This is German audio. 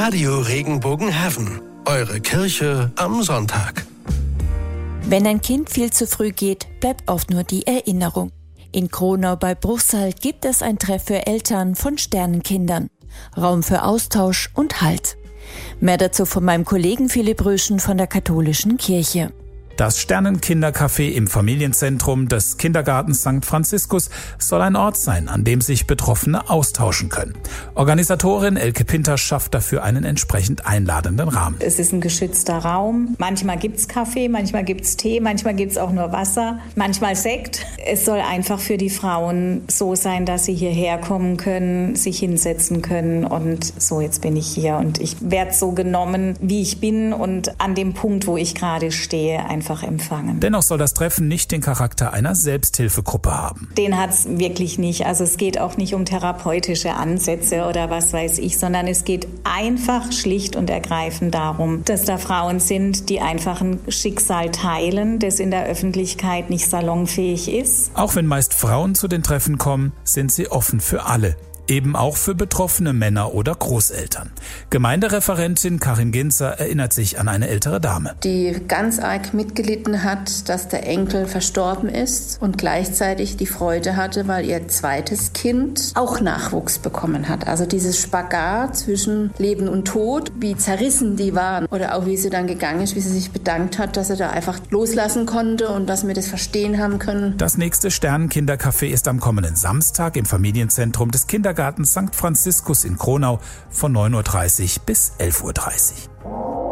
Radio Regenbogenhaven. Eure Kirche am Sonntag. Wenn ein Kind viel zu früh geht, bleibt oft nur die Erinnerung. In Kronau bei Bruchsal gibt es ein Treff für Eltern von Sternenkindern. Raum für Austausch und Halt. Mehr dazu von meinem Kollegen Philipp Röschen von der Katholischen Kirche. Das Sternenkindercafé im Familienzentrum des Kindergartens St. Franziskus soll ein Ort sein, an dem sich Betroffene austauschen können. Organisatorin Elke Pinter schafft dafür einen entsprechend einladenden Rahmen. Es ist ein geschützter Raum. Manchmal gibt's Kaffee, manchmal gibt's Tee, manchmal gibt's auch nur Wasser, manchmal Sekt. Es soll einfach für die Frauen so sein, dass sie hierher kommen können, sich hinsetzen können und so, jetzt bin ich hier und ich werde so genommen, wie ich bin und an dem Punkt, wo ich gerade stehe, einfach empfangen. Dennoch soll das Treffen nicht den Charakter einer Selbsthilfegruppe haben. Den hat's wirklich nicht. Also es geht auch nicht um therapeutische Ansätze oder was weiß ich, sondern es geht einfach schlicht und ergreifend darum, dass da Frauen sind, die einfach ein Schicksal teilen, das in der Öffentlichkeit nicht salonfähig ist. Auch wenn meist Frauen zu den Treffen kommen, sind sie offen für alle. Eben auch für betroffene Männer oder Großeltern. Gemeindereferentin Karin Ginzer erinnert sich an eine ältere Dame, die ganz arg mitgelitten hat, dass der Enkel verstorben ist und gleichzeitig die Freude hatte, weil ihr zweites Kind auch Nachwuchs bekommen hat. Also dieses Spagat zwischen Leben und Tod, wie zerrissen die waren oder auch wie sie dann gegangen ist, wie sie sich bedankt hat, dass sie da einfach loslassen konnte und dass wir das verstehen haben können. Das nächste Sternenkindercafé ist am kommenden Samstag im Familienzentrum des Kindergartens St. Franziskus in Kronau von 9.30 Uhr bis 11.30 Uhr.